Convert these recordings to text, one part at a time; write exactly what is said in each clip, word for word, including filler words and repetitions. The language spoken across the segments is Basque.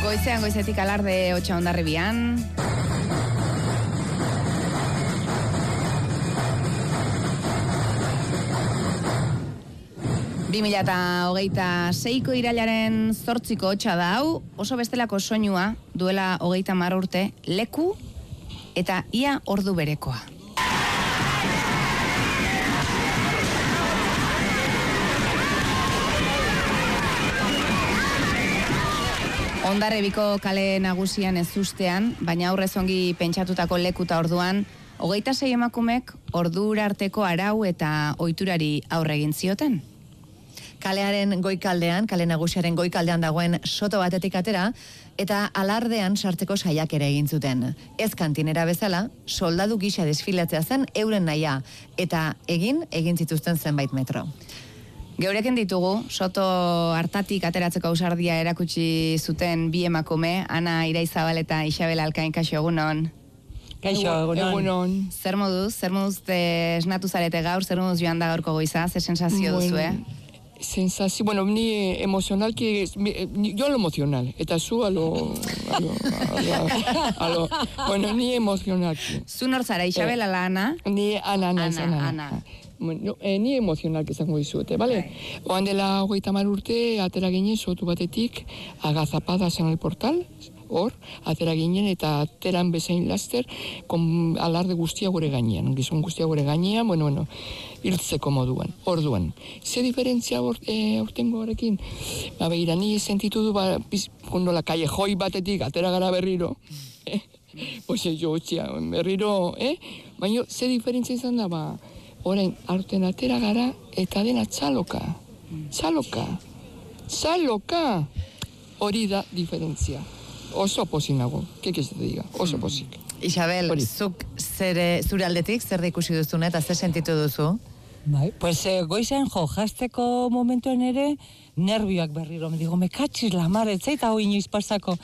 Goizean goizetik alarde Otsa Hondarribian. bi mila hogeita seiko irailaren zortziko hotsa da hau, oso bestelako soinua duela hogeita hamar urte, leku eta ia ordu berekoa. Hondarribiko kale nagusian ez ustean, baina aurrez ongi pentsatutako lekuta orduan, hogeita sei emakumek ordura arteko arau eta ohiturari aurre egin zioten. Kalearen goikaldean, kale nagusiaren goikaldean dagoen soto batetik atera, eta alardean sartzeko saiak ere egin zuten. Ez kantinera bezala, soldadu gisa desfilatzea zen euren nahia, eta egin, egin zituzten zenbait metro. Geureken ditugu, soto hartatik ateratzeko ausardia erakutsi zuten bi emakume, Ana Iraizabal eta Isabel Alkain, kaixo egunon. Kaixo, egunon. egunon. Zer moduz, zer moduz esnatu zarete gaur, zer moduz joan da gaurko goiza, zer sensazio duzu, eh? Sensazio, bueno, ni emocional, que, ni, yo a lo emocional, eta zu a lo, a lo, a lo, a lo, bueno, ni emocional. Zu nor zara, Isabel eh, ala Ana? Ni Ana, Ana, Ana, Ana. Ana. Bueno, eh, ni emocional izango dizute, bale? Oan dela hogeita hamar urte, atera ginen sotu batetik, agazapada zen el portal, hor, atera ginen eta ateran bezain laster, kon, alarde guztia gure gainean, gizon guztia gure gainean, bueno, bueno, hiltzeko moduan, orduan. Ze diferentzia or, e, urtengo horrekin? Ba, behira, ni sentitu du, ba, kondo la kallejoi batetik, atera gara berriro, eh? Pues jo, txia, berriro, eh? Baina, ze diferentzia izan da, ba, orain, aurten atera gara, eta dena txaloka, txaloka, txaloka, hori da diferentzia. Oso pozik nago, kek ez te diga, oso pozik. Isabel, Hori. zuk zere, zure aldetik, zer da ikusi duzun eta zer sentitu duzu? Bai, pues eh, goizean jo, jazteko momentuen ere, nervioak berriro, me digo, me katxiz la mar, etzaita hoi inoiz pasako.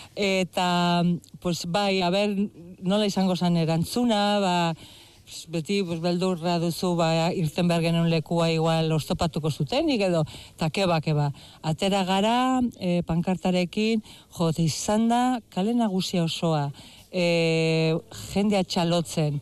Eta, pues bai, a ber, nola izango zan erantzuna, ba, beti pues, beldurra duzu ba, irten behar genuen lekua igual oztopatuko zutenik edo, eta keba, keba. Atera gara, e, pankartarekin, jo, izan da, kale nagusia osoa, e, jendea txalotzen,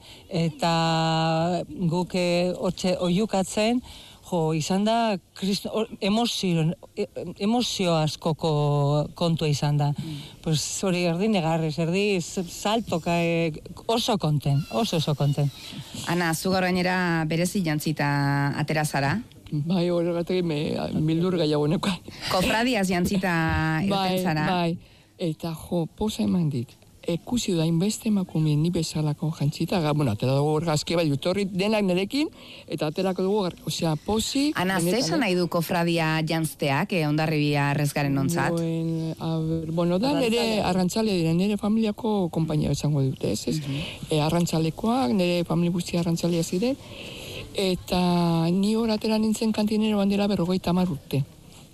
eta guk e, otxe oiukatzen, jo, izan da, kristo, or, emozio, emozio askoko kontua izan da. Mm. Pues hori erdi negarrez, erdi saltoka e, oso konten, oso oso konten. Ana, zu gaur gainera berezi jantzita atera zara? Bai, horregatik me bildur gaiago neukan. Kofradiaz jantzita irten zara? Bai, bai, eta jo, posa eman dit. Ekusi da inbeste emakumeen ni bezalako jantzita, bueno, atera dugu orgazke bat jutorri denak nerekin, eta aterako dugu, osea, posi... Ana, zesa nahi du kofradia jantzteak, eh, Hondarribia arrezgaren nontzat? Buen, ber, bueno, da nire arrantzalea dira, nire familiako kompainia bezango dute, ez ez? Uh-huh. E, arrantzalekoak, nire familia guztia arrantzalea ziren, eta ni hor atera nintzen kantinero bandera berrogeita hamar urte.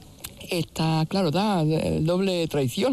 Eta, klaro, da, doble traizion.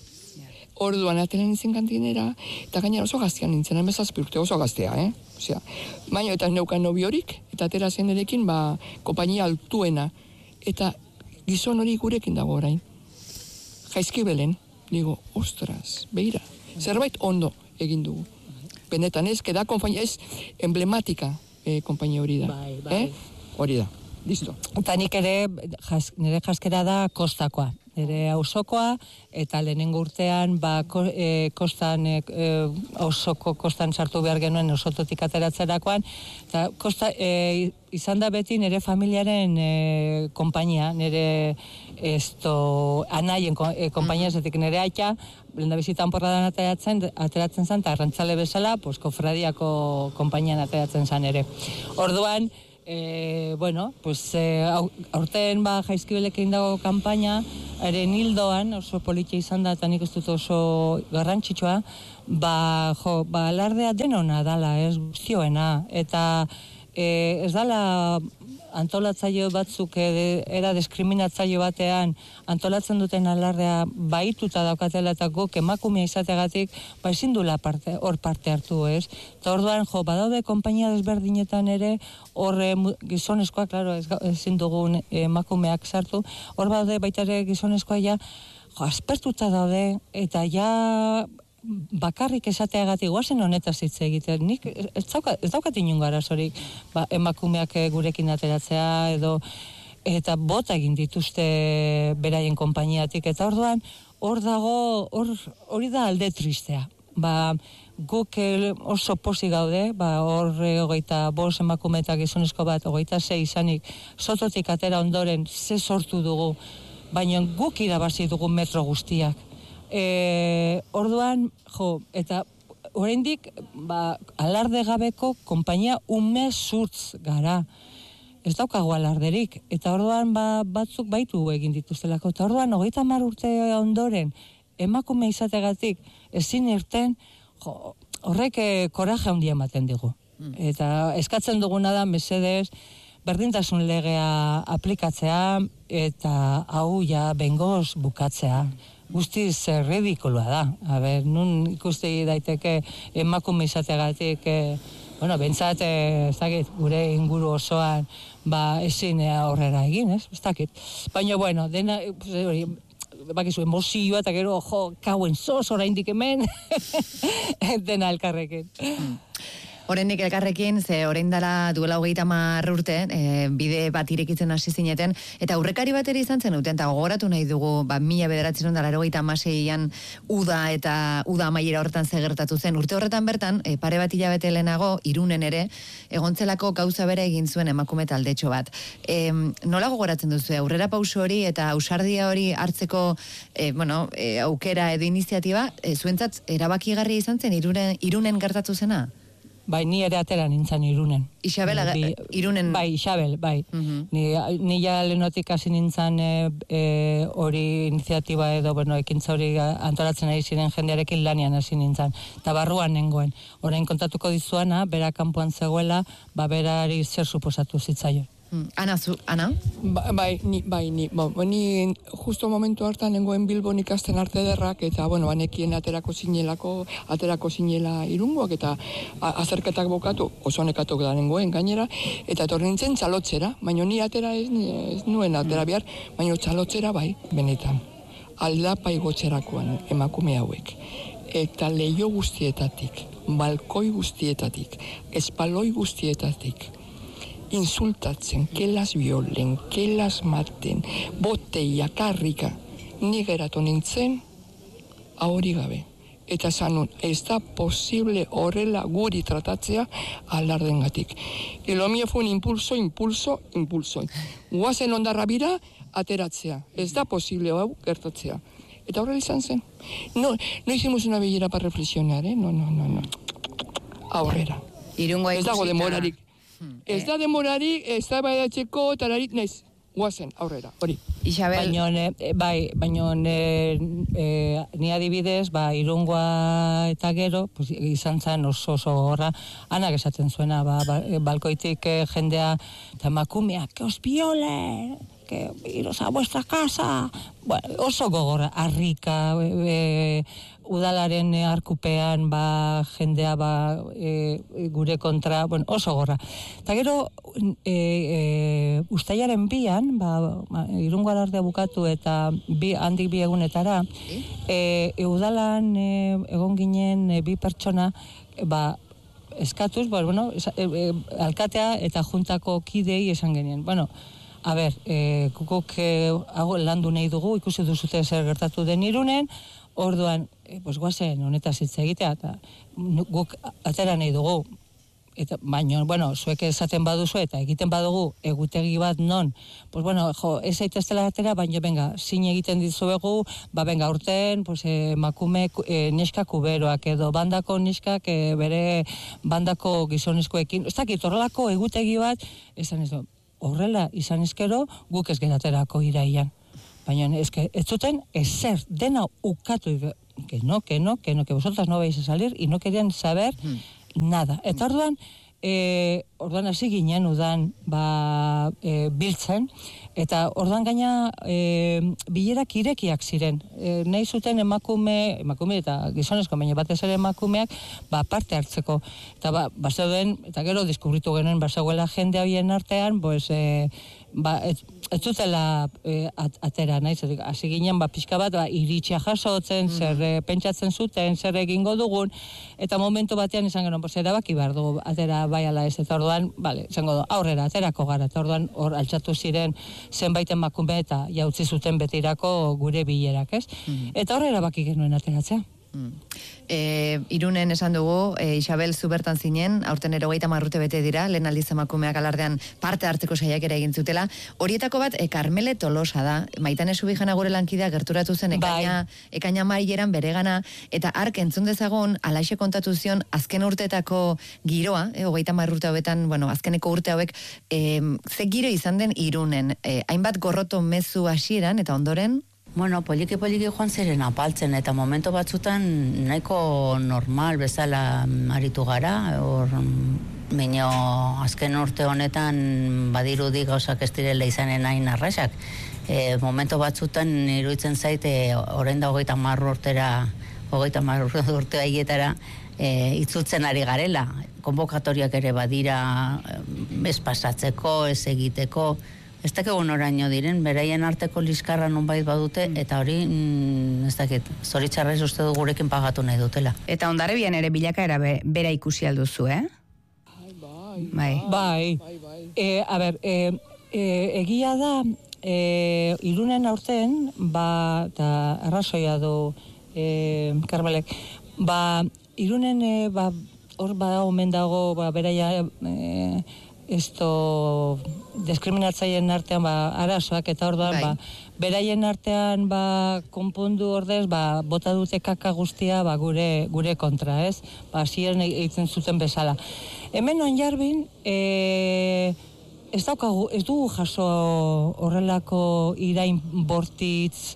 Orduan ateren nintzen kantinera, eta gainera oso gaztean nintzen, emezazpi urte oso gaztea, eh? Osea, baina eta neukan nobiorik, eta atera zen erekin, ba, kompainia altuena, eta gizon hori gurekin dago orain. Jaizkibelen, digo, ostras, beira, zerbait ondo egin dugu. Benetan ez, keda kompainia, ez emblematika eh, kompainia hori da. Bai, bai. Eh? Hori da, listo. Eta nik ere, jas, nire jaskera da kostakoa. Nire auzokoa, eta lehenengo urtean, ba, ko, e, kostan, e, ausoko kostan sartu behar genuen osototik ateratzerakoan, eta kosta, e, izan da beti nire familiaren e, kompainia, nire esto, anaien ko, e, kompainia, zetik nire aita, lehen da bizitan porradan ateratzen, ateratzen zan, eta arrantzale bezala, pues, kofradiako kompainian ateratzen zan ere. Orduan, E, bueno, pues e, aurten ba Jaizkibelekin dago kanpaina, eren hildoan oso politia izan da, eta nik ez dut oso garrantzitsua, ba, jo, ba, alardea denona dala, ez guztioena, eta e, ez dala antolatzaile batzuk e, era diskriminatzaile batean antolatzen duten alardea baituta daukatela, eta guk emakumea izateagatik ba ezin dula parte, hor parte hartu, ez? Eta orduan, jo, badaude konpainia desberdinetan ere, hor gizonezkoa, klaro, ezin dugun emakumeak sartu, hor badaude baita ere gizonezkoa ja, jo, aspertuta daude, eta ja bakarrik esateagatik guazen honetaz hitz egiten. Nik ez daukat, ez daukat inungo arazorik, ba, emakumeak gurekin ateratzea, edo eta bota egin dituzte beraien konpainiatik, eta orduan, hor dago, hor hori da alde tristea. Ba, guk oso posi gaude, ba, hor hogeita bost emakume eta gizonezko bat, hogeita sei izanik, sototik atera ondoren, ze sortu dugu, baina guk irabazi dugu metro guztiak. E, orduan, jo, eta oraindik ba, alarde gabeko konpainia ume zurtz gara. Ez daukagu alarderik. Eta orduan ba, batzuk baitu egin dituztelako. Eta orduan, hogeita hamar urte ondoren, emakume izategatik ezin irten, jo, horrek eh, koraje handia ematen digu. Mm. Eta eskatzen duguna da, mesedez, berdintasun legea aplikatzea, eta hau ja bengoz bukatzea. Guztiz eh, ridikuloa da. A ber, nun ikusti daiteke emakume izategatik, eh, bueno, bentsat, eh, ez dakit, gure inguru osoan, ba, ezin aurrera egin, ez? Ez dakit. Baina, bueno, dena, hori, bakizu, emozioa, eta gero, jo, kauen zoz, oraindik hemen, dena elkarrekin. Oraindik elkarrekin, ze orain dela duela hogeita hamar urte, e, bide bat irekitzen hasi zineten, eta aurrekari bat ere izan zen duten, eta gogoratu nahi dugu, ba, mila bederatzen dela hogeita hamaseian uda eta uda amaiera horretan zegertatu zen. Urte horretan bertan, e, pare bat hilabete lehenago, Irunen ere, egontzelako gauza bere egin zuen emakume taldetxo bat. E, nola gogoratzen duzu, aurrera pauso hori eta ausardia hori hartzeko e, bueno, e, aukera edo iniziatiba, e, zuentzat erabakigarria izan zen Irunen, Irunen gertatu zena? Bai, ni ere atera nintzen Irunen. Isabel, Bi, Irunen... Bai, Isabel, bai. Uh-huh. Ni, ni ja lehenotik hasi nintzen hori e, e, iniziatiba edo, bueno, ekintza hori antolatzen ari ziren jendearekin lanian hasi nintzen. Eta barruan nengoen. Orain kontatuko dizuana, bera kanpoan zegoela, ba, berari zer suposatu zitzaio. Ana, zu, Ana? Ba, bai, ni, bai, ni, bo, ni justo momentu hartan nengoen Bilbon ikasten arte derrak, eta, bueno, banekien aterako zinelako, aterako zinela Irungoak, eta azerketak bokatu, oso nekatok da nengoen gainera, eta etorri nintzen txalotzera, baina ni atera ez, ez nuen atera behar, baina txalotzera bai, benetan. Aldapa igotzerakoan emakume hauek. Eta leio guztietatik, balkoi guztietatik, espaloi guztietatik, insultatzen, kelas violen, kelas maten, boteia, karrika, ni geratu nintzen, ahori gabe. Eta zanun, ez da posible horrela guri tratatzea alardengatik. Y lo mío fue un impulso, impulso, impulso. Guazen ondarra bira, ateratzea. Ez da posible hau gertatzea. Eta horrela izan zen. No, no hicimos una bellera para reflexionar, eh? No, no, no, no. Aurrera. Irungoa ez dago demorarik. Ez da demorarik, ez da baidatzeko, tararik, naiz, guazen, aurrera, hori. Isabel... Baina, bai, baina e, e, ni adibidez, ba, Irungoa eta gero, pues, izan zen oso oso gorra, anak esaten zuena, ba, ba, balkoitik e, jendea, eta emakumeak, que os viole, que iros a vuestra casa, bueno, oso gogorra, harrika, e, udalaren arkupean ba, jendea ba, e, gure kontra, bueno, oso gorra. Eta gero, e, e, ustailaren bian, ba, Irungo alardea bukatu eta bi, handik bi egunetara, e, e, udalan e, egon ginen e, bi pertsona, e, ba, eskatuz, bueno, e, e, alkatea eta juntako kidei esan genien. Bueno, a ber, e, kukuk e, landu nahi dugu, ikusi duzute zer gertatu den Irunen, orduan, e, pues guazen honetaz hitz egitea, eta guk atera nahi dugu, eta baino, bueno, zuek esaten baduzu eta egiten badugu egutegi bat non, pues bueno, jo, ez aiteztela atera, baino, venga, zin egiten dizuegu, ba, venga, urten, pues, emakume e, neska kuberoak edo bandako neskak e, bere bandako gizonezkoekin, ez dakit, horrelako egutegi bat, esan ez du, horrela izan ezkero, guk ez geraterako iraian. Baina ez, ez zuten ezer, dena ukatu, que no, que no, que no, que vosotras no vais a salir, y no querían saber hmm. nada. Eta orduan, e, orduan hasi ginen udan ba, e, biltzen, eta orduan gaina e, bilerak irekiak ziren. E, nahi zuten emakume, emakume eta gizonezko, baina batez ere emakumeak ba, parte hartzeko. Eta ba, bazeuden, eta gero deskubritu genuen, bazegoela jende horien artean, pues, e, ba, ez, ez zutela e, at, atera, nahi, zer, hasi ginen, ba, pixka bat, ba, iritsia jasotzen, mm. zer e, pentsatzen zuten, zer egingo dugun, eta momentu batean izan genuen, pues, erabaki behar dugu, atera bai ala ez, eta orduan, bale, izango du, aurrera, aterako gara, eta orduan hor altxatu ziren zenbait emakume eta jautzi zuten betirako gure bilerak, ez? Mm. Eta hor erabaki genuen ateratzea. Mm. E, Irunen esan dugu, e, Isabel zu bertan zinen, aurten erogeita marrute bete dira, lehen aldiz emakumeak alardean parte hartzeko saiakera egin zutela. Horietako bat, e, Karmele Tolosa da, Maitane Subijana gure lankidea gerturatu zen ekaina, bai. ekaina maieran beregana, eta ark entzun dezagun, alaxe kontatu zion, azken urteetako giroa, e, hogeita marrute hauetan, bueno, azkeneko urte hauek, e, ze giro izan den Irunen, e, hainbat gorroto mezu hasieran, eta ondoren, Bueno, poliki poliki joan ziren apaltzen, eta momento batzutan nahiko normal bezala aritu gara, hor baino azken urte honetan badirudi gauzak ez direla izanen hain arrasak. E, momento batzutan iruditzen zaite orain da hogeita hamar urtera, hogeita hamar urte haietara e, itzultzen ari garela. Konbokatoriak ere badira ez pasatzeko, ez egiteko, ez dakigu noraino diren, beraien arteko liskarra nonbait badute, eta hori, mm, ez dakit, zoritxarrez uste du gurekin pagatu nahi dutela. Eta ondare bian ere bilakaera be, bera ikusi alduzu, eh? Bai, bai. Bai, bai, bai. E, a ber, e, e, egia da, e, Irunen aurten, ba, eta arrazoia du e, Karmelek, ba, Irunen, e, ba, hor bada omen dago, ba, beraia, e, esto diskriminatzaien artean ba arazoak eta orduan bai. ba beraien artean ba konpondu ordez ba bota dute kaka guztia ba gure gure kontra, ez? Ba hasien egiten zuten bezala. Hemen Onjarbin eh ez daukagu ez dugu jaso horrelako irain bortitz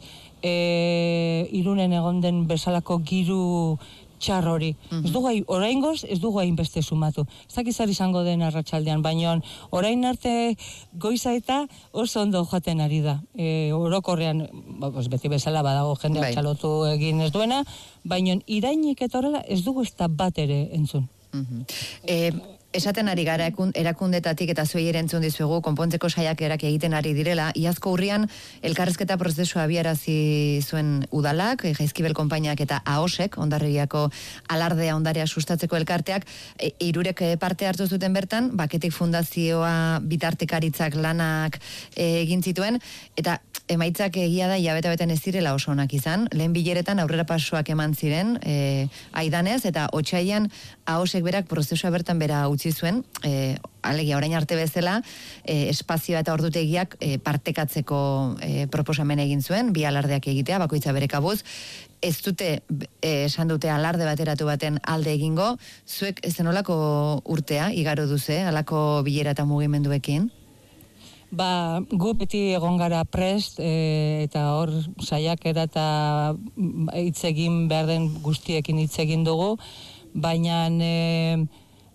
eh Irunen egon den bezalako giru txar hori. Mm-hmm. Ez dugu, oraingoz, ez dugu hainbeste sumatu. Ez dakizar izango den arratsaldean, baina orain arte goiza eta oso ondo joaten ari da. E, orokorrean, ba, beti bezala badago jende bai. Txalotu egin ez duena, baina irainik eta horrela ez dugu ez da bat ere entzun. Mm-hmm. e, Esaten ari gara erakundetatik eta zuei ere entzun dizuegu konpontzeko saiakerak egiten ari direla. Iazko urrian elkarrezketa prozesua abiarazi zuen udalak, Jaizkibel konpainiak eta Ahosek, Hondarribiako alardea ondarea sustatzeko elkarteak, e, hirurek parte hartu zuten bertan, Baketik Fundazioa bitartekaritzak lanak e, egin zituen, eta emaitzak egia da hilabete beten ez direla oso onak izan. Lehen bileretan aurrera pasoak eman ziren, e, aidanez, eta otsailean Ahosek berak prozesua bertan bera utzi zuen, e, alegia orain arte bezala, e, espazioa eta ordutegiak e, partekatzeko e, proposamen egin zuen, bi alardeak egitea, bakoitza bere kabuz. Ez dute, e, esan dute alarde bateratu baten alde egingo, zuek zenolako urtea igaro duze, alako bilera eta mugimenduekin? Ba, gu beti egon gara prest, e, eta hor saiakera eta hitz egin behar den guztiekin hitz egin dugu, baina e,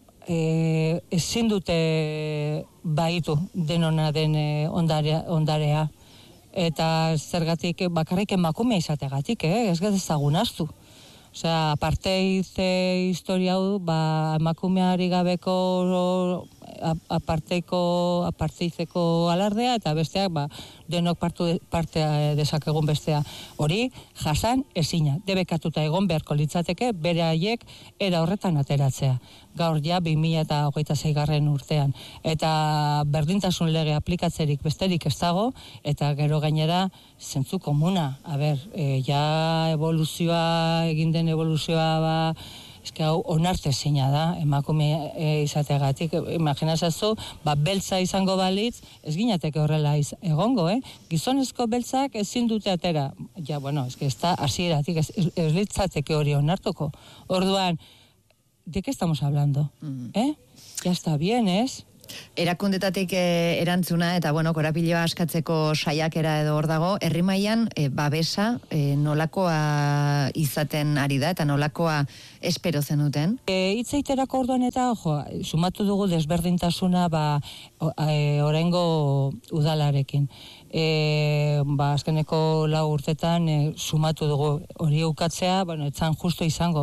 e, ezin dute baitu denona den e, ondarea, ondarea. Eta zergatik bakarrik emakumea izategatik, eh? Ez gezagun astu. Osea, aparteiz e, historia hau, ba, emakumeari gabeko aparteiko, aparteizeko alardea, eta besteak, ba, denok partu, partea dezakegun bestea. Hori, jasan ezina, debekatuta egon beharko litzateke, bere haiek era horretan ateratzea. Gaur ja, bi mila hogeita seigarren urtean. Eta berdintasun lege aplikatzerik besterik ez dago, eta gero gainera, zentzu komuna. A ber, e, ja evoluzioa, egin den evoluzioa, ba, eske hau onarte zeina da, emakume e, izategatik, imaginazazu, ba, beltza izango balitz, ez ginateke horrela iz, egongo, eh? Gizonezko beltzak ezin dute atera. Ja, bueno, eske ez da hasieratik, ez, ez litzateke hori onartuko. Orduan, ¿de qué estamos hablando? Mm. ¿Eh? Ya está bien, ¿es? Erakundetatik e, erantzuna eta bueno, korapiloa askatzeko saiakera edo hor dago, herri mailan e, babesa e, nolakoa izaten ari da eta nolakoa espero zenuten? E, itzaiterako orduan eta, jo, sumatu dugu desberdintasuna ba, o, e, oraingo udalarekin. E, ba, azkeneko lau urtetan e, sumatu dugu hori ukatzea, bueno, etzan justo izango.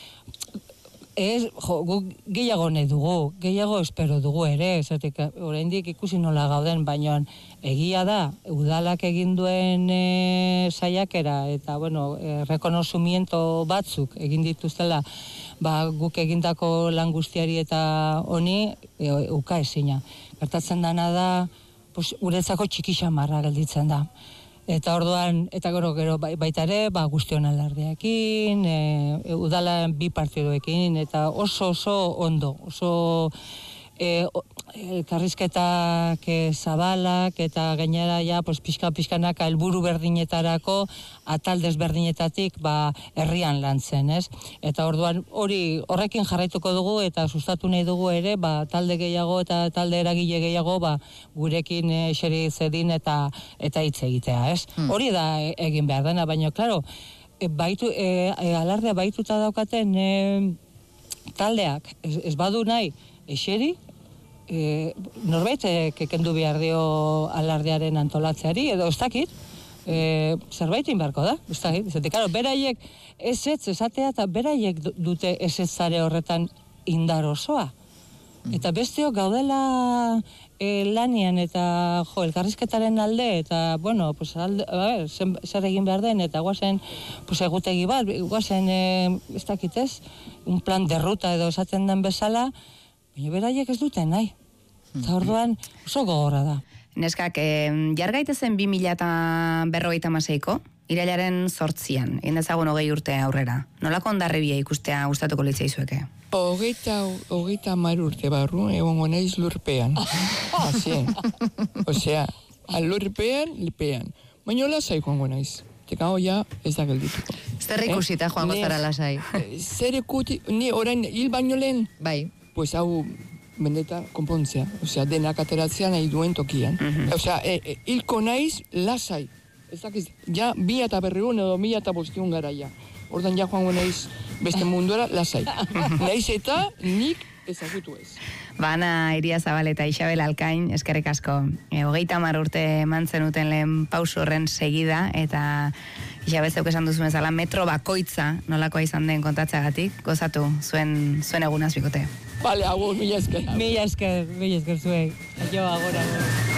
Ez, jo, guk gehiago nahi dugu, gehiago espero dugu ere, esatik, oraindik ikusi nola gauden, baina egia da, udalak egin duen e, saiakera, eta, bueno, e, rekonozumiento batzuk egin dituztela, ba, guk egindako lan guztiari eta honi, e, uka ezina. Gertatzen dana da, pues, uretzako txiki xamarra gelditzen da. Eta orduan, eta gero, gero baita ere, ba, guztion alardeakin, e, udala bi partiduekin, eta oso oso ondo, oso e, elkarrizketak e, zabalak, eta gainera ja, pues, pixka-pixkanaka helburu berdinetarako, atal desberdinetatik, ba, herrian lantzen, ez? Eta orduan, hori horrekin jarraituko dugu, eta sustatu nahi dugu ere, ba, talde gehiago eta talde eragile gehiago, ba, gurekin eseri zedin eta eta hitz egitea, ez? Hmm. Hori da e, egin behar dena, baina, klaro, e, baitu, e, e, alardea baituta daukaten e, taldeak, ez, ez badu nahi, eseri, e, norbait e, kekendu behar dio alardearen antolatzeari, edo ez dakit, e, zerbait inbarko da, ez dakit, ez dakit, beraiek ezetz esatea eta beraiek dute ezetzare horretan indar osoa. Eta besteok gaudela e, lanian eta jo, elkarrizketaren alde, eta, bueno, pues, alde, a, zer egin behar den, eta guazen pues, egutegi bat, guazen, e, ez dakit ez, un plan de ruta edo esaten den bezala, baina beraiek ez duten nahi. Eta orduan oso gogorra da. Neskak, eh, jargaitezen bi mila berrogeita hamaseiko, irailaren zortzian, indezagun hogei urte aurrera. Nolako ondarribia ikustea gustatuko litzaizueke? Hogeita, hogeita mar urte barru, egongo naiz lurpean. Asi, osea, lurpean, lurpean. Baina lasai joango naiz. Tekao ja ez da geldituko. Zer ikusita joango zara lasai? Zer ikuti, ni orain hil baino lehen? Bai. Pues hau, bendeta, konpontzea. Osea, denak ateratzea nahi duen tokian. Mm-hmm. Osea, e, e, hilko naiz lasai. Ez dakiz, ja, bi eta berriun edo mi eta bostiun gara ja. Ordan ja joango naiz beste munduera lasai. Naiz eta nik ezagutu ez. Bana Iria Zabal eta Isabel Alkain, eskerrik asko. E, hogeita hamar urte mantzen uten lehen pauso horren segida, eta Isabel zeuk esan duzu bezala metro bakoitza nolakoa izan den kontatzeagatik, gozatu zuen, zuen egunaz bikote. Vale, agur, mila esker. Mila esker, mila esker zuek. Jo, agora, agora.